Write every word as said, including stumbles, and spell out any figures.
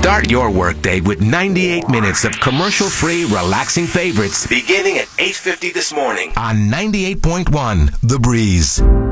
Start your workday with ninety-eight minutes of commercial-free, relaxing favorites beginning at eight fifty this morning on ninety-eight point one The Breeze.